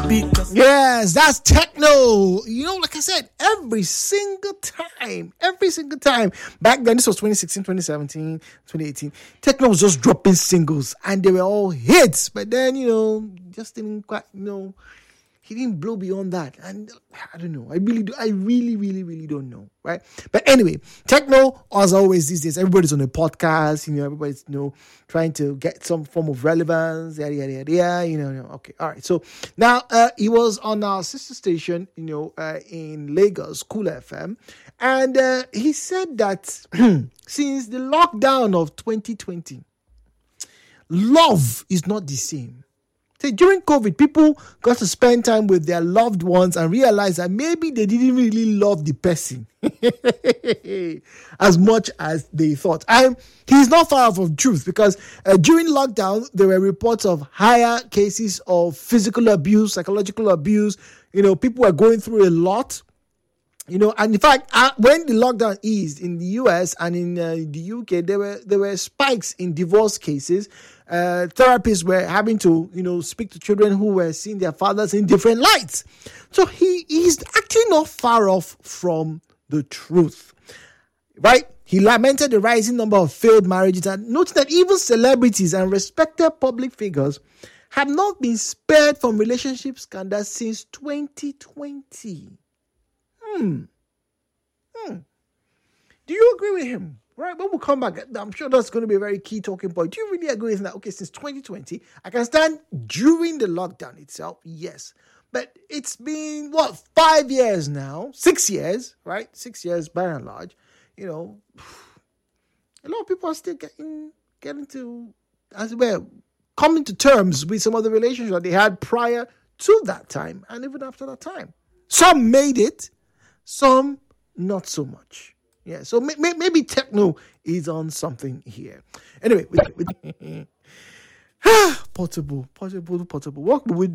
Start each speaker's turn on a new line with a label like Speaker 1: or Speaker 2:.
Speaker 1: Yes, that's techno. You know, like I said, every single time. Back then, this was 2016, 2017, 2018. Techno was just dropping singles and they were all hits. But then, just didn't quite, he didn't blow beyond that. And I don't know. I really don't know. Right? But anyway, techno, as always these days, everybody's on a podcast, everybody's, trying to get some form of relevance, yada. Okay. All right. So now, he was on our sister station, in Lagos, Cool FM. And he said that since the lockdown of 2020, love is not the same. See, during COVID, people got to spend time with their loved ones and realize that maybe they didn't really love the person as much as they thought. And he's not far off of truth because during lockdown, there were reports of higher cases of physical abuse, psychological abuse. People were going through a lot. And in fact, when the lockdown eased in the US and in the UK, there were spikes in divorce cases. Therapists were having to, speak to children who were seeing their fathers in different lights. So he's actually not far off from the truth, right? He lamented the rising number of failed marriages and noted that even celebrities and respected public figures have not been spared from relationship scandals since 2020. Do you agree with him? Right, when we come back, I'm sure that's going to be a very key talking point. Do you really agree with that? Okay, since 2020, I can stand during the lockdown itself, yes. But it's been, 5 years now? 6 years, right? 6 years by and large. A lot of people are still getting to, as well, coming to terms with some of the relationships that they had prior to that time and even after that time. Some made it, some not so much. Yeah, so maybe techno is on something here. Anyway, portable. What would we